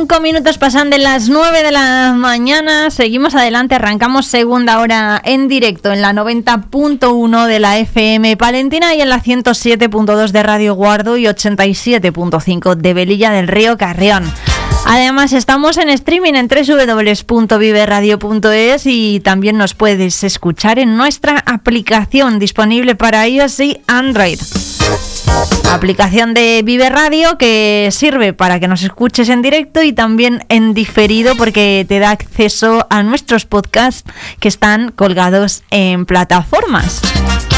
5 minutos pasan de las 9 de la mañana. Seguimos adelante, arrancamos segunda hora en directo en la 90.1 de la FM Palentina y en la 107.2 de Radio Guardo y 87.5 de Velilla del Río Carrión. Además estamos en streaming en www.viveradio.es y también nos puedes escuchar en nuestra aplicación disponible para iOS y Android. Aplicación de Vive Radio que sirve para que nos escuches en directo y también en diferido porque te da acceso a nuestros podcasts que están colgados en plataformas.